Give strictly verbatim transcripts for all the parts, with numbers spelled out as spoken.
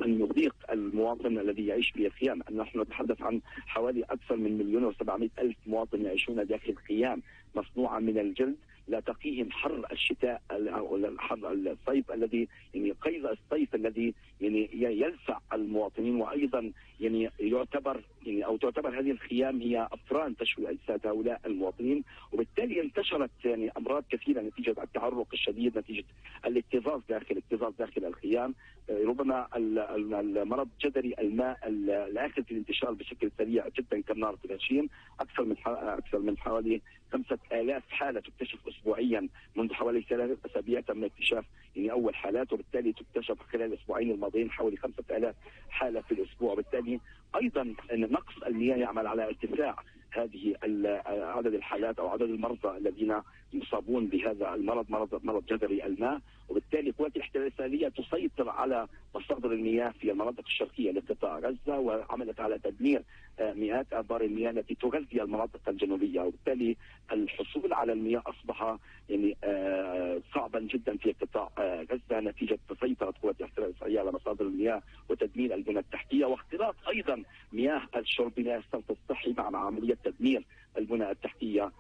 أن نضيق المواطن الذي يعيش في الخيام. نحن نتحدث عن حوالي أكثر من مليون وسبعمائة ألف مواطن يعيشون داخل خيام مصنوعة من الجلد لا تقيهم حر الشتاء أو حر الصيف الذي يعني قيد الصيف الذي يعني يلسع المواطنين. وأيضا يعني يعتبر يعني أو تعتبر هذه الخيام هي أفران تشوي أجساد هؤلاء المواطنين، وبالتالي انتشرت يعني أمراض كثيرة نتيجة التعرق الشديد، نتيجة الاكتظاظ داخل اكتظاظ داخل الخيام. ربما المرض جدري الماء الآخذ في الانتشار بشكل سريع جدا كالنار في الهشيم. أكثر من أكثر من حوالي خمسة آلاف حالة تكتشف أسبوعيا منذ حوالي ثلاث أسابيع تم اكتشاف يعني أول حالات، وبالتالي تكتشف خلال الأسبوعين الماضيين حوالي خمسة آلاف حالة في الأسبوع. وبالتالي أيضا أن نقص المياه يعمل على ارتفاع هذه عدد الحالات أو عدد المرضى الذين يصابون بهذا المرض، مرض مرض جدري الماء. وبالتالي قوات الاحتلال الإسرائيلية تسيطر على مصادر المياه في المناطق الشرقية لقطاع غزة، وعملت على تدمير مئات آبار المياه التي تغذي المناطق الجنوبية. وبالتالي الحصول على المياه أصبح يعني صعبا جدا في قطاع غزة نتيجة سيطرة قوات الاحتلال الإسرائيلية على مصادر المياه وتدمير البنى التحتية، واختلاط أيضا مياه الشرب بمياه الصرف الصحي مع عملية تدمير البنى التحتية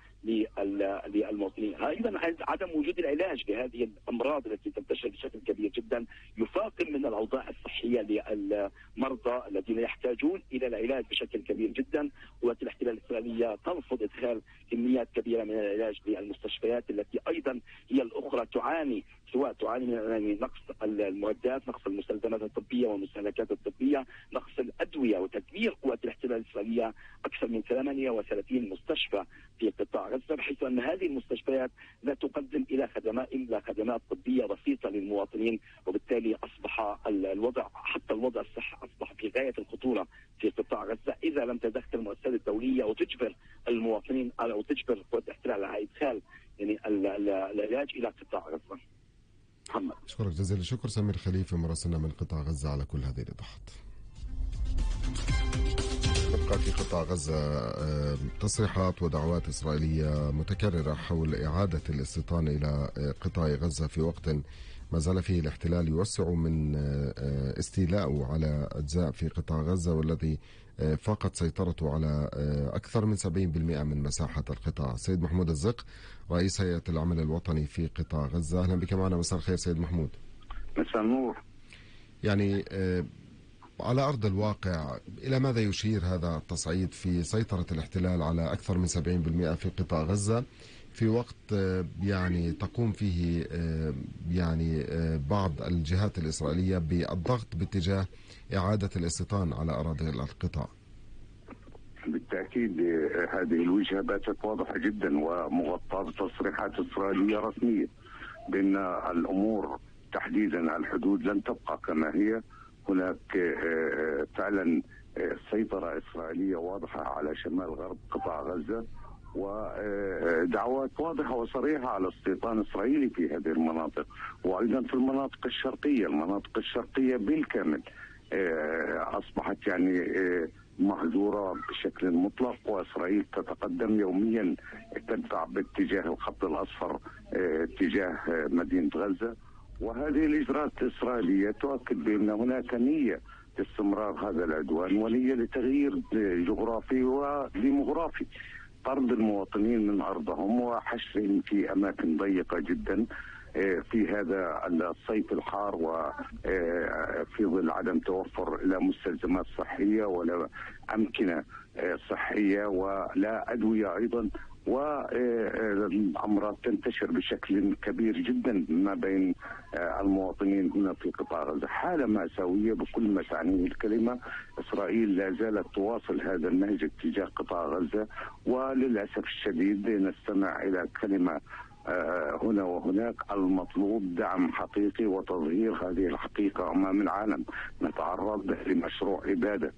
للمواطنين. ايضا عدم وجود العلاج لهذه الامراض التي تنتشر بشكل كبير جدا يفاقم من الاوضاع الصحيه للمرضى الذين يحتاجون الى العلاج بشكل كبير جدا. قوات الاحتلال الاسرائيليه ترفض ادخال كميات كبيره من العلاج للمستشفيات التي ايضا هي الاخرى تعاني سواء تعاني من نقص المعدات، نقص المستلزمات الطبيه والمستهلكات الطبيه، نقص الادويه، وتدمير قوات الاحتلال الاسرائيليه اكثر من ثمانية وثلاثين مستشفى في قطاع غزه، بحيث ان هذه المستشفيات لا تقدم الى خدمات الا خدمات طبيه بسيطه للمواطنين. وبالتالي اصبح الوضع حتى الوضع الصحي اصبح في غايه الخطوره في قطاع غزه اذا لم تدخل المؤسسات الدوليه وتجبر المواطنين او تجبر قوات الاحتلال على ادخال يعني العلاج الى قطاع غزه. محمد. أشكرك جزيل الشكر سمير خليفة مراسلنا من قطاع غزة على كل هذه الإيضاحات. نبقى في قطاع غزة. تصريحات ودعوات إسرائيلية متكررة حول إعادة الاستيطان إلى قطاع غزة في وقت ما زال فيه الاحتلال يوسع من استيلائه على أجزاء في قطاع غزة، والذي فقد سيطرته على أكثر من سبعين بالمئة من مساحة القطاع. سيد محمود الزق رئيس هيئة العمل الوطني في قطاع غزة، أهلا بك معنا. مساء الخير سيد محمود. مساء النور. يعني على أرض الواقع إلى ماذا يشير هذا التصعيد في سيطرة الاحتلال على أكثر من سبعين بالمئة في قطاع غزة في وقت يعني تقوم فيه يعني بعض الجهات الإسرائيلية بالضغط باتجاه إعادة الاستيطان على أراضي القطاع؟ بالتأكيد هذه الوجهة باتت واضحة جدا ومغطاة بتصريحات إسرائيلية رسمية بأن الأمور تحديدا الحدود لن تبقى كما هي. هناك فعلا سيطرة إسرائيلية واضحة على شمال غرب قطاع غزة، ودعوات واضحة وصريحة على استيطان إسرائيلي في هذه المناطق، وأيضا في المناطق الشرقية. المناطق الشرقية بالكامل أصبحت يعني مهجورة بشكل مطلق، وإسرائيل تتقدم يوميا تدفع باتجاه الخط الأصفر اتجاه مدينة غزة. وهذه الإجراءات الإسرائيلية تؤكد بأن هناك نية لاستمرار هذا العدوان ونية لتغيير جغرافي وديموغرافي، طرد المواطنين من أرضهم وحشرهم في أماكن ضيقة جدا في هذا الصيف الحار، وفي ظل عدم توفر لا مستلزمات صحية ولا أمكنة صحية ولا أدوية أيضا، والأمراض تنتشر بشكل كبير جدا ما بين المواطنين هنا في قطاع غزة. حالة مأساوية بكل ما تعنيه الكلمة. إسرائيل لا زالت تواصل هذا النهج اتجاه قطاع غزة، وللأسف الشديد نستمع إلى كلمة هنا وهناك. المطلوب دعم حقيقي وتظهير هذه الحقيقة أمام العالم. نتعرض لمشروع إبادة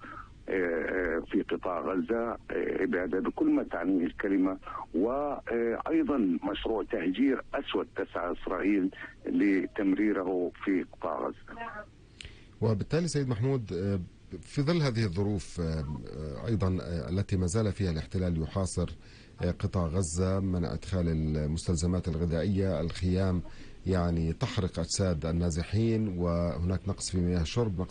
في قطاع غزة، إبادة بكل ما تعنيه الكلمة، وأيضا مشروع تهجير أسود تسعى إسرائيل لتمريره في قطاع غزة. وبالتالي سيد محمود في ظل هذه الظروف أيضا التي ما زال فيها الاحتلال يحاصر قطاع غزة، منع إدخال المستلزمات الغذائية، الخيام يعني تحرق أجساد النازحين، وهناك نقص في مياه الشرب،